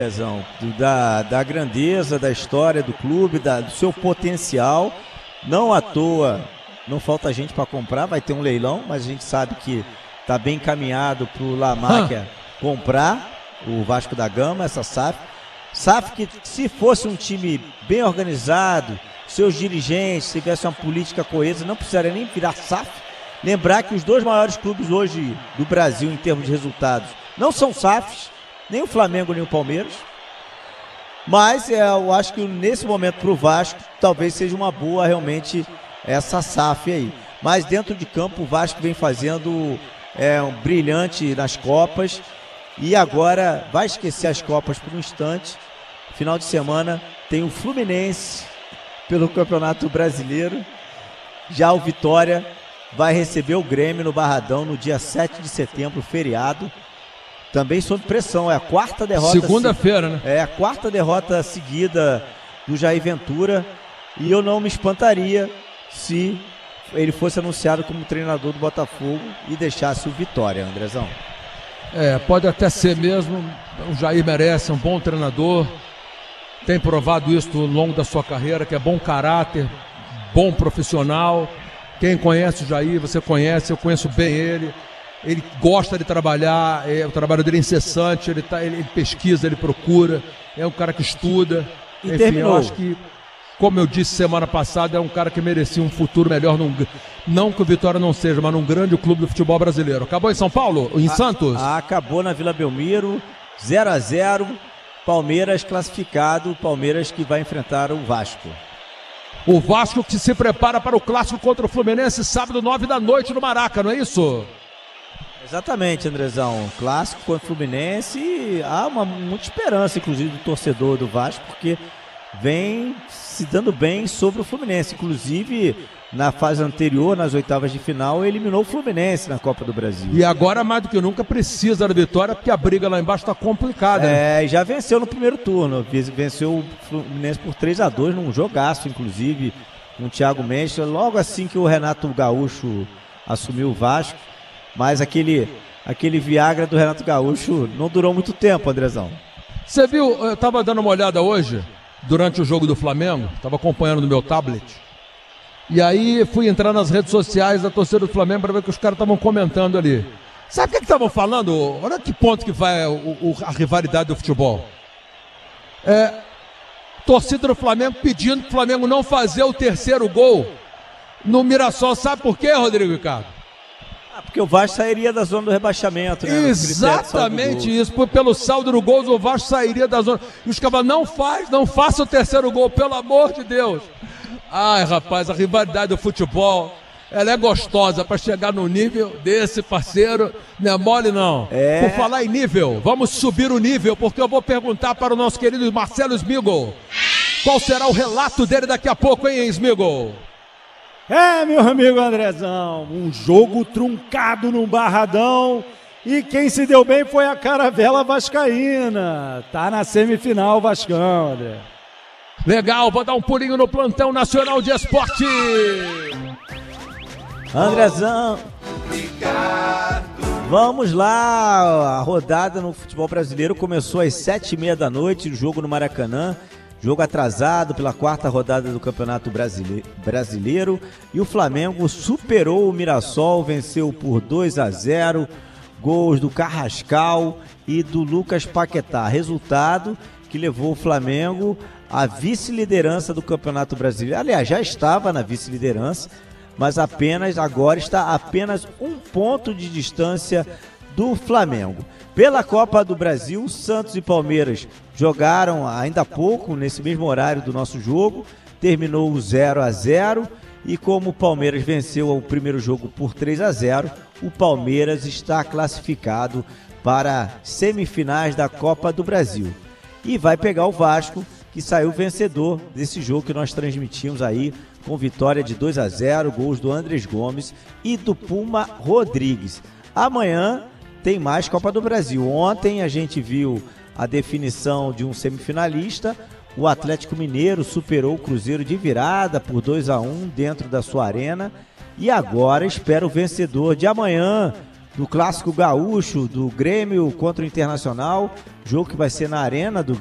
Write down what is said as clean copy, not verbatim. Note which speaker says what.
Speaker 1: Da grandeza, da história do clube, do seu potencial. Não à toa, não falta gente para comprar, vai ter um leilão, mas a gente sabe que está bem encaminhado para o La Máquia comprar o Vasco da Gama, essa SAF. SAF que, se fosse um time bem organizado, seus dirigentes, se tivesse uma política coesa, não precisaria nem virar SAF. Lembrar que os dois maiores clubes hoje do Brasil em termos de resultados não são SAFs, nem o Flamengo nem o Palmeiras, mas eu acho que nesse momento para o Vasco talvez seja uma boa realmente essa SAF aí. Mas dentro de campo o Vasco vem fazendo um brilhante nas Copas e agora vai esquecer as Copas por um instante. Final de semana tem o Fluminense pelo Campeonato Brasileiro, já o Vitória vai receber o Grêmio no Barradão no dia 7 de setembro, feriado. Também sob pressão, é a quarta derrota.
Speaker 2: Segunda-feira, né?
Speaker 1: É a quarta derrota seguida do Jair Ventura. E eu não me espantaria se ele fosse anunciado como treinador do Botafogo e deixasse o Vitória, Andrezão.
Speaker 2: Pode até ser mesmo. O Jair merece, é um bom treinador. Tem provado isso ao longo da sua carreira, que é bom caráter, bom profissional. Quem conhece o Jair, você conhece, eu conheço bem ele. Ele gosta de trabalhar, o trabalho dele é incessante, ele pesquisa, ele procura, é um cara que estuda.
Speaker 1: E terminou.
Speaker 2: Eu acho que, como eu disse semana passada, é um cara que merecia um futuro melhor, não que o Vitória não seja, mas num grande clube do futebol brasileiro. Acabou em São Paulo? Em Santos?
Speaker 1: Acabou na Vila Belmiro, 0-0, Palmeiras classificado, Palmeiras que vai enfrentar o Vasco.
Speaker 2: O Vasco que se prepara para o clássico contra o Fluminense, sábado 9 da noite no Maraca, não é isso?
Speaker 1: Exatamente, Andrezão. Clássico contra o Fluminense e há muita esperança, inclusive, do torcedor do Vasco, porque vem se dando bem sobre o Fluminense. Inclusive, na fase anterior, nas oitavas de final, eliminou o Fluminense na Copa do Brasil.
Speaker 2: E agora, mais do que nunca, precisa da vitória, porque a briga lá embaixo está complicada.
Speaker 1: Né? Já venceu no primeiro turno. Venceu o Fluminense por 3-2, num jogaço, inclusive, com o Thiago Mendes, logo assim que o Renato Gaúcho assumiu o Vasco. Mas aquele Viagra do Renato Gaúcho não durou muito tempo, Andrezão.
Speaker 2: Você viu, eu estava dando uma olhada hoje, durante o jogo do Flamengo, estava acompanhando no meu tablet, e aí fui entrar nas redes sociais da torcida do Flamengo para ver o que os caras estavam comentando ali. Sabe o que estavam falando? Olha que ponto que vai a rivalidade do futebol. Torcida do Flamengo pedindo para o Flamengo não fazer o terceiro gol no Mirassol. Sabe por quê, Rodrigo Ricardo?
Speaker 1: Porque o Vasco sairia da zona do rebaixamento, né?
Speaker 2: Exatamente isso. Pelo saldo do gol, o Vasco sairia da zona. E os caras não faça o terceiro gol, pelo amor de Deus. Ai, rapaz, a rivalidade do futebol, ela é gostosa para chegar no nível desse parceiro. Não é mole, não. Por falar em nível, vamos subir o nível, porque eu vou perguntar para o nosso querido Marcelo Smigol qual será o relato dele daqui a pouco, hein, Smigol?
Speaker 3: Meu amigo Andrezão, um jogo truncado no Barradão e quem se deu bem foi a Caravela Vascaína. Tá na semifinal, Vascão, André.
Speaker 2: Legal, vou dar um pulinho no plantão nacional de esporte.
Speaker 1: Andrezão, vamos lá, a rodada no futebol brasileiro começou às 7h30 da noite, o jogo no Maracanã. Jogo atrasado pela quarta rodada do Campeonato Brasileiro e o Flamengo superou o Mirassol, venceu por 2-0, gols do Carrascal e do Lucas Paquetá. Resultado que levou o Flamengo à vice-liderança do Campeonato Brasileiro. Aliás, já estava na vice-liderança, mas agora está apenas um ponto de distância do Flamengo. Pela Copa do Brasil, Santos e Palmeiras jogaram ainda há pouco, nesse mesmo horário do nosso jogo, terminou 0-0 e como o Palmeiras venceu o primeiro jogo por 3-0, o Palmeiras está classificado para semifinais da Copa do Brasil. E vai pegar o Vasco, que saiu vencedor desse jogo que nós transmitimos aí, com vitória de 2-0, gols do Andrés Gomes e do Puma Rodrigues. Amanhã tem mais Copa do Brasil. Ontem a gente viu a definição de um semifinalista. O Atlético Mineiro superou o Cruzeiro de virada por 2-1 dentro da sua arena. E agora espera o vencedor de amanhã, do Clássico Gaúcho, do Grêmio contra o Internacional, jogo que vai ser na Arena do